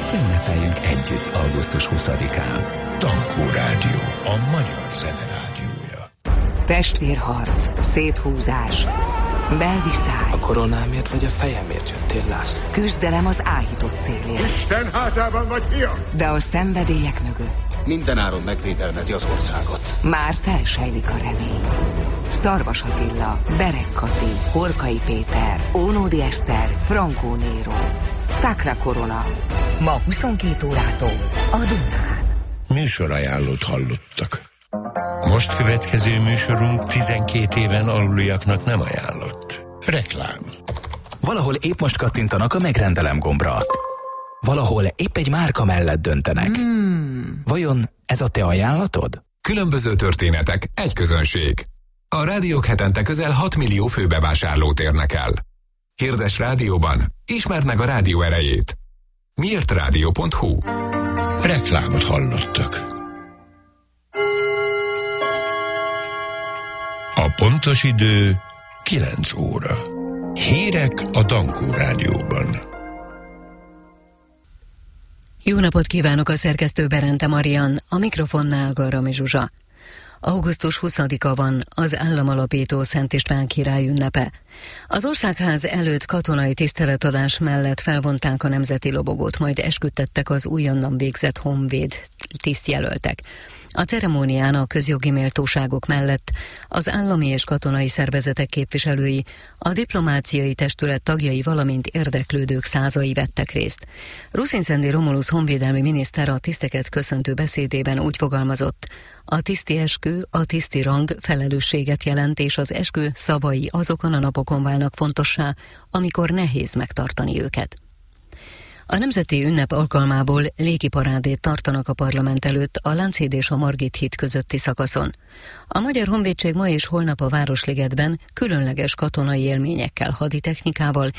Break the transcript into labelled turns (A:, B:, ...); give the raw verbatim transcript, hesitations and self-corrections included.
A: Ünnepeljünk együtt augusztus huszadikán.
B: Tankó Rádió, a magyar zene rádiója.
C: Testvérharc, széthúzás, belviszály.
D: A koronámért vagy a fejemért jöttél, László?
C: Küzdelem az áhított célért.
B: Isten házában vagy, fiam!
C: De a szenvedélyek mögött
E: mindenáron megvédelmezi az országot.
C: már felsejlik a remény. Szarvas Attila, Berek Kati, Horkai Péter, Ónódi Eszter, Frankó Néró. Sacra Corona. Ma huszonkét órától a Dunán.
B: Műsorajánlót hallottak.
F: Most következő műsorunk tizenkét éven aluliaknak nem ajánlott. Reklám.
G: Valahol épp most kattintanak a megrendelem gombra. Valahol épp egy márka mellett döntenek. Hmm. Vajon ez a te ajánlatod?
H: Különböző történetek, egy közönség. A rádiók hetente közel hat millió főbevásárlót érnek el. Hirdes rádióban, ismerd meg a rádió erejét. miért rádió pont hu.
B: Reklámot hallottak. A pontos idő kilenc óra. Hírek a Tankó Rádióban.
I: Jó napot kívánok, a szerkesztő Berente Marian, a mikrofonnál Garami Zsuzsa. augusztus huszadika van, az államalapító Szent István király ünnepe. Az Országház előtt katonai tiszteletadás mellett felvonták a nemzeti lobogót, majd esküdtettek az újonnan végzett honvéd tisztjelöltek. A ceremónián a közjogi méltóságok mellett az állami és katonai szervezetek képviselői, a diplomáciai testület tagjai, valamint érdeklődők százai vettek részt. Ruszinszendi Romulusz honvédelmi miniszter a tiszteket köszöntő beszédében úgy fogalmazott: a tiszti eskü, a tiszti rang felelősséget jelent, és az eskü szavai azokon a napokon válnak fontossá, amikor nehéz megtartani őket. A nemzeti ünnep alkalmából légiparádét tartanak a parlament előtt a Lánchíd és a Margit híd közötti szakaszon. A Magyar Honvédség ma és holnap a Városligetben különleges katonai élményekkel, haditechnikával